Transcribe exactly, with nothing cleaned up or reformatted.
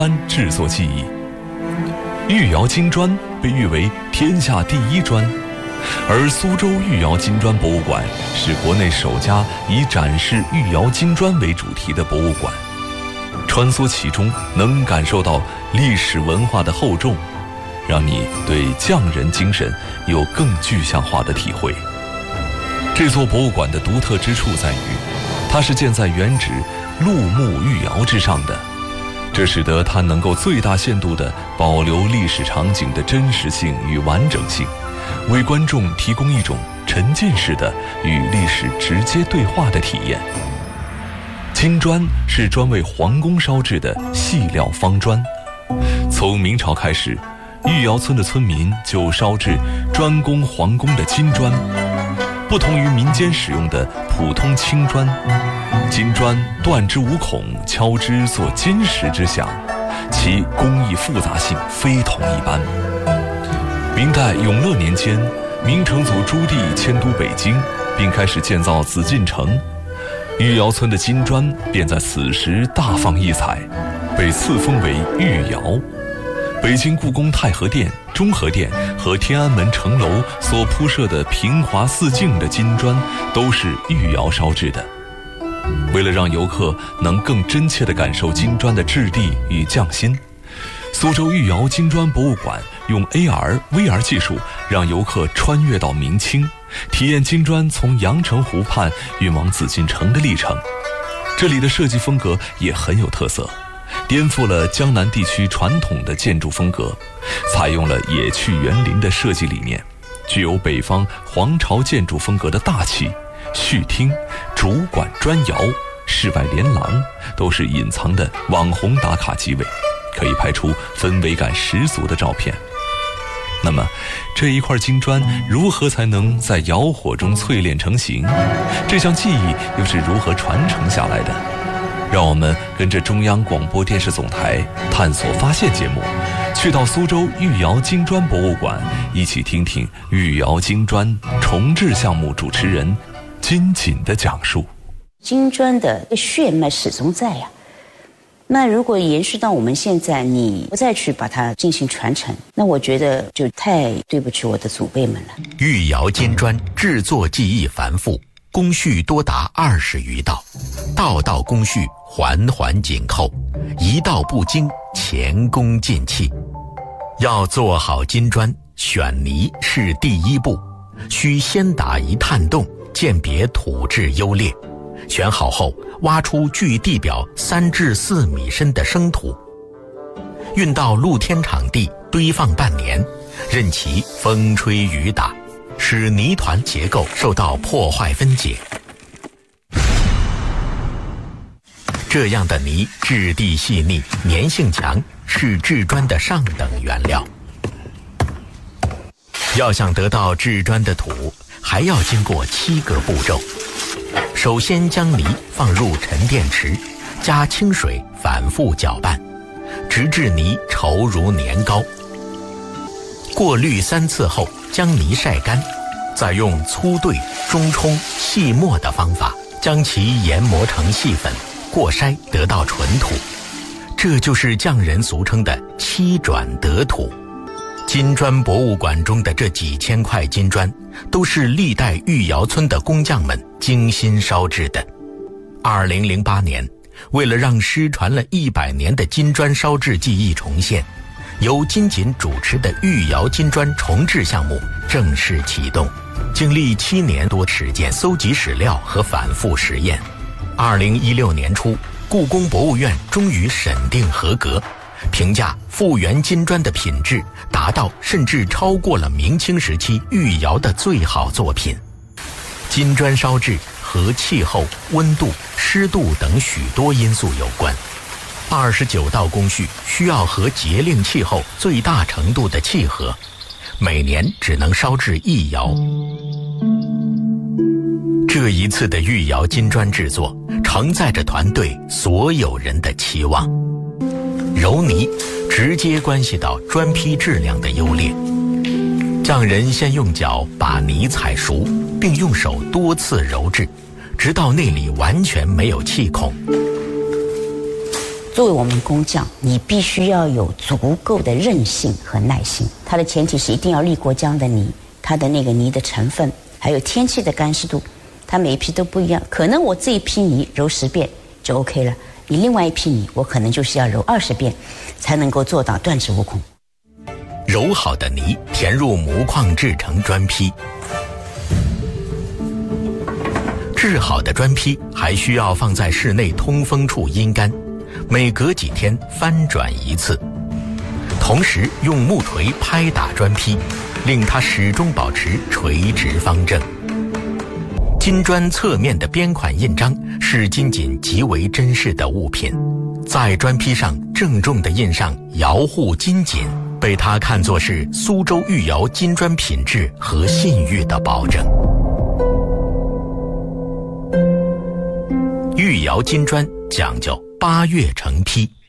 制作技艺。玉窑金砖被誉为天下第一砖，而苏州玉窑金砖博物馆是国内首家以展示玉窑金砖为主题的博物馆。穿梭其中，能感受到历史文化的厚重，让你对匠人精神有更具象化的体会。这座博物馆的独特之处在于，它是建在原址陆木玉窑之上的，这使得它能够最大限度地保留历史场景的真实性与完整性，为观众提供一种沉浸式的与历史直接对话的体验。金砖是专为皇宫烧制的细料方砖，从明朝开始，玉窑村的村民就烧制专供皇宫的金砖。不同于民间使用的普通青砖，金砖断之无孔，敲之作金石之响，其工艺复杂性非同一般。明代永乐年间，明成祖朱棣迁都北京，并开始建造紫禁城，玉窑村的金砖便在此时大放异彩，被赐封为玉窑。北京故宫太和殿、中和殿和天安门城楼所铺设的平华四镜的金砖都是玉窑烧制的。为了让游客能更真切地感受金砖的质地与匠心，苏州玉窑金砖博物馆用 A R、V R 技术让游客穿越到明清，体验金砖从阳澄湖畔运往紫禁城的历程。这里的设计风格也很有特色，颠覆了江南地区传统的建筑风格，采用了野趣园林的设计理念，具有北方皇朝建筑风格的大气。序厅、主管砖窑、室外连廊都是隐藏的网红打卡机位，可以拍出氛围感十足的照片。那么这一块金砖如何才能在窑火中淬炼成型？这项技艺又是如何传承下来的？让我们跟着中央广播电视总台探索发现节目，去到苏州玉窑金砖博物馆，一起听听玉窑金砖重制项目主持人金锦的讲述。 金砖的血脉始终在呀、啊，那如果延续到我们现在，你不再去把它进行传承，那我觉得就太对不起我的祖辈们了。 玉窑金砖制作技艺繁复，工序多达二十余道，道道工序环环紧扣，一道不精，前功尽弃。要做好金砖，选泥是第一步，需先打一探洞，鉴别土质优劣。选好后，挖出距地表三至四米深的生土，运到露天场地堆放半年，任其风吹雨打，使泥团结构受到破坏分解。这样的泥质地细腻，粘性强，是制砖的上等原料。要想得到制砖的土，还要经过七个步骤。首先将泥放入沉淀池，加清水反复搅拌，直至泥稠如年糕。过滤三次后，将泥晒干，再用粗兑、中冲、细磨的方法，将其研磨成细粉，过筛得到纯土。这就是匠人俗称的七转得土。金砖博物馆中的这几千块金砖，都是历代玉窑村的工匠们精心烧制的。二零零八年，为了让失传了一百年的金砖烧制技艺重现，由金锦主持的玉窑金砖重制项目正式启动。经历七年多时间搜集史料和反复实验，二零一六年初，故宫博物院终于审定合格，评价复原金砖的品质达到甚至超过了明清时期玉窑的最好作品。金砖烧制和气候、温度、湿度等许多因素有关，二十九道工序需要和节令气候最大程度的契合，每年只能烧制一窑。这一次的玉窑金砖制作承载着团队所有人的期望。揉泥直接关系到砖坯质量的优劣，匠人先用脚把泥踩熟，并用手多次揉制，直到内里完全没有气孔。 作为我们工匠，你必须要有足够的韧性和耐心。它的前提是一定要立过浆的泥，它的那个泥的成分，还有天气的干湿度，它每一批都不一样。可能我这一批泥揉十遍就 OK 了，你另外一批泥，我可能就是要揉二十遍，才能够做到断指无孔。 揉好的泥填入模框制成砖坯。制好的砖坯还需要放在室内通风处阴干，每隔几天翻转一次，同时用木锤拍打砖坯，令它始终保持垂直方正。金砖侧面的边款印章是金锦极为珍视的物品，在砖坯上郑重地印上“窑户金锦”，被他看作是苏州御窑金砖品质和信誉的保证。御窑金砖讲究八月成坯。